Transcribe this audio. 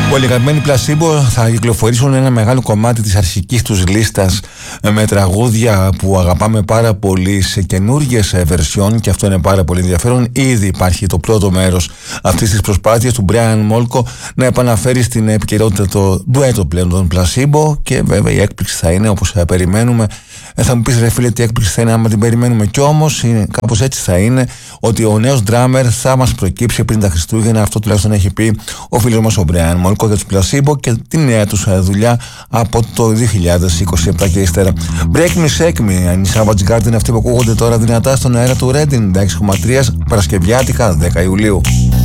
Όλοι οι αγαπημένοι Placebo θα κυκλοφορήσουν ένα μεγάλο κομμάτι της αρχικής τους λίστας με τραγούδια που αγαπάμε πάρα πολύ σε καινούργιες version, και αυτό είναι πάρα πολύ ενδιαφέρον. Ήδη υπάρχει το πρώτο μέρος αυτής της προσπάθειας του Brian Molko να επαναφέρει στην επικαιρότητα το ντουέτο πλέον των Placebo, και βέβαια η έκπληξη θα είναι όπως περιμένουμε. Θα μου πεις, ρε φίλε, τι έκπληξη θα είναι άμα την περιμένουμε, κι όμως κάπως έτσι θα είναι, ότι ο νέος drummer θα μας προκύψει πριν τα Χριστούγεννα. Αυτό τουλάχιστον έχει πει ο φίλος μας ο Brian Molko για τους Placebo και τη νέα τους δουλειά από το 2027 και ύστερα. Break Me Shake Me, η Savage Garden, αυτοί που ακούγονται τώρα δυνατά στον αέρα του Reading 6,3 Παρασκευιάτικα 10 Ιουλίου.